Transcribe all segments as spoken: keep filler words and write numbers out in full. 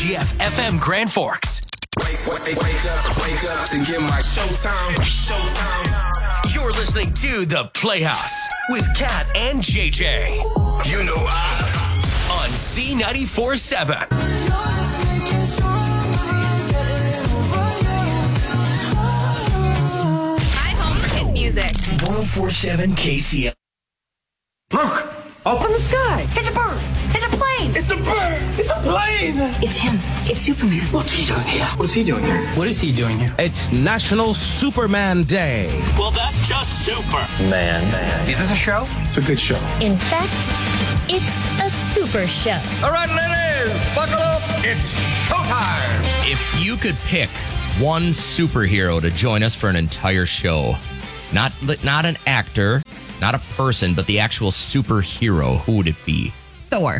G F F M Grand Forks. Wake, wake, wake up, wake up and get my showtime. Showtime. You're listening to The Playhouse with Kat and J J. You know I. On Z ninety-four point seven. My home hit music. one oh four point seven K C L. Look! Up in the sky! It's a bird. It's a plane. It's a bird! It's a plane! It's him. It's Superman. What's he doing here? What's he doing here? What is he doing here? It's National Superman Day. Well, that's just super. Man. Is this a show? It's a good show. In fact, it's a super show. All right, ladies, buckle up. It's showtime. If you could pick one superhero to join us for an entire show, not not an actor, not a person, but the actual superhero, who would it be? Thor.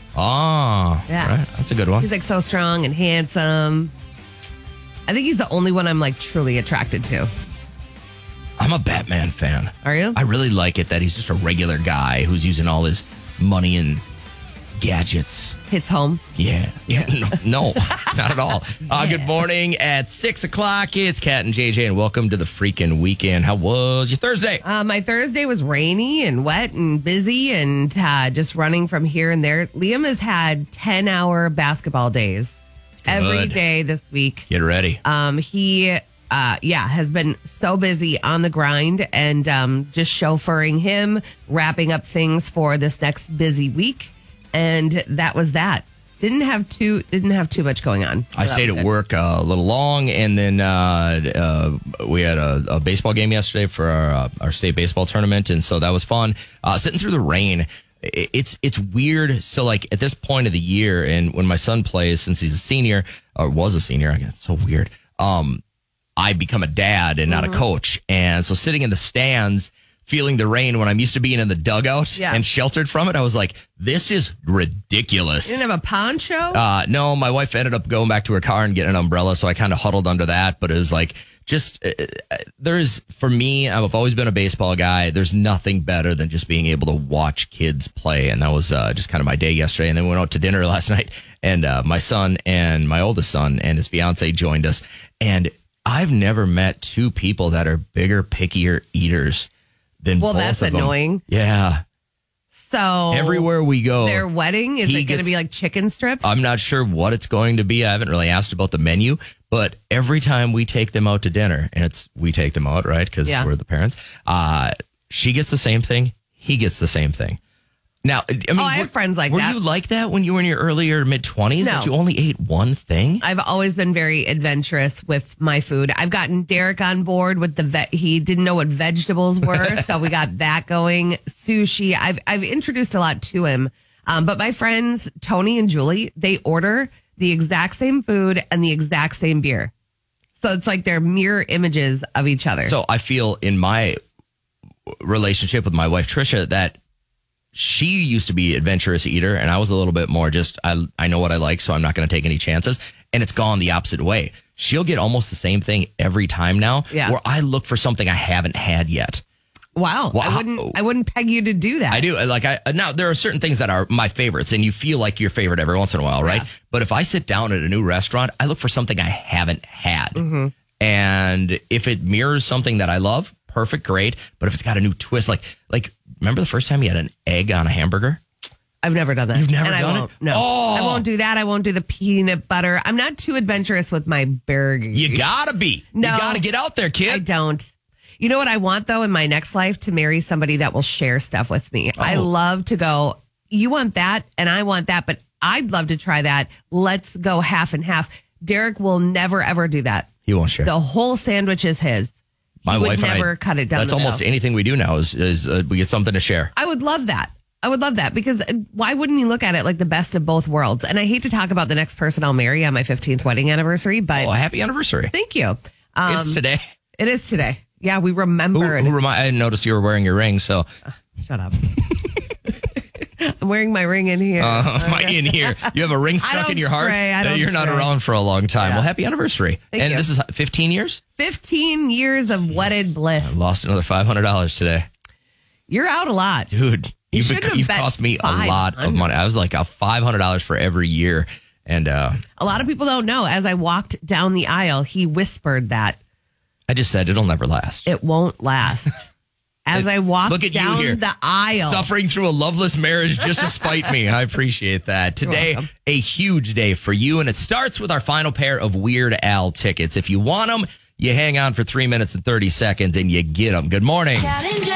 Oh, Yeah. right. That's a good one. He's like so strong and handsome. I think he's the only one I'm like truly attracted to. I'm a Batman fan. Are you? I really like it that he's just a regular guy who's using all his money and gadgets. Hits home. Yeah. Yeah. No, no not at all. Uh, good morning at six o'clock. It's Kat and J J, and welcome to the freaking weekend. How was your Thursday? Uh, my Thursday was rainy and wet and busy and uh, just running from here and there. Liam has had ten-hour basketball days every Good. day this week. Get ready. Um, he, uh, yeah, has been so busy on the grind and um, just chauffeuring him, wrapping up things for this next busy week. And that was that. Didn't have too didn't have too much going on. I So stayed that was at good. work uh, a little long, and then uh, uh, we had a, a baseball game yesterday for our, uh, our state baseball tournament, and so that was fun. Uh, sitting through the rain, i- it's it's weird. So like at this point of the year, and when my son plays, since he's a senior or was a senior, I guess it's so weird. Um, I become a dad and not Mm-hmm. a coach, and so sitting in the stands, feeling the rain when I'm used to being in the dugout Yeah. and sheltered from it, I was like, this is ridiculous. You didn't have a poncho? Uh, no, my wife ended up going back to her car and getting an umbrella, so I kind of huddled under that. But it was like, just, uh, uh, there's, for me, I've always been a baseball guy. There's nothing better than just being able to watch kids play. And that was uh, just kind of my day yesterday. And then we went out to dinner last night, and uh, my son and my oldest son and his fiance joined us. And I've never met two people that are bigger, pickier eaters than Well, both that's of them. annoying. Yeah. So Everywhere we go. their wedding, is he it going to gets- be like chicken strips? I'm not sure what it's going to be. I haven't really asked about the menu, but every time we take them out to dinner, and it's we take them out, right? Because Yeah. we're the parents. Uh, she gets the same thing. He gets the same thing. Now, I mean, Oh, I have were- friends like were that. you like that when you were in your early or mid twenties? No. That you only ate one thing? I've always been very adventurous with my food. I've gotten Derek on board with the vet. He didn't know what vegetables were, so we got that going. Sushi. I've I've introduced a lot to him. Um, but my friends Tony and Julie, they order the exact same food and the exact same beer. So it's like they're mirror images of each other. So I feel in my relationship with my wife Trisha that she used to be adventurous eater, and I was a little bit more just I I know what I like, so I'm not going to take any chances. And it's gone the opposite way. She'll get almost the same thing every time now. Yeah. Where I look for something I haven't had yet. wow, Well, I wouldn't I wouldn't peg you to do that. I do like I now there are certain things that are my favorites, and you feel like your favorite every once in a while, right? Yeah. But if I sit down at a new restaurant, I look for something I haven't had, Mm-hmm. and if it mirrors something that I love, perfect, great. But if it's got a new twist, like like remember the first time you had an egg on a hamburger? I've never done that. You've never and done I it? won't. No, Oh. I won't do that. I won't do the peanut butter. I'm not too adventurous with my burger. You gotta be. No. You gotta get out there, kid. I don't. You know what I want though in my next life? To marry somebody that will share stuff with me. I Oh. love to go, you want that and I want that, but I'd love to try that. Let's go half and half. Derek will never ever do that. He won't share. The whole sandwich is his. My he would wife and never I, cut it down. That's the almost middle. anything we do now is is uh, we get something to share. I would love that. I would love that because why wouldn't you look at it like the best of both worlds? And I hate to talk about the next person I'll marry on my fifteenth wedding anniversary, but Oh, happy anniversary! thank you. Um, it's today. It is today. Yeah, we Who, remembered. who remind? I noticed you were wearing your ring, so Shut up. I'm wearing my ring in here. uh, my in here. You have a ring stuck don't in your heart spray, I that don't you're not spray. around for a long time. Yeah. Well, happy anniversary! Thank and you. this is fifteen years. fifteen years of wedded bliss. Lost another five hundred dollars today, You're out a lot. dude. You You've, shouldn't have you've bet cost me a lot of five hundred. money. I was like a five hundred dollars for every year, And uh, a lot of people don't know. As I walked down the aisle, he whispered that I just said it'll never last. it won't last. As I walked Look at you down here, the aisle. suffering through a loveless marriage just to spite me. I appreciate that. Today, a huge day for you, and it starts with our final pair of Weird Al tickets. If you want them, you hang on for three minutes and thirty seconds, and you get them. Good morning. Cat and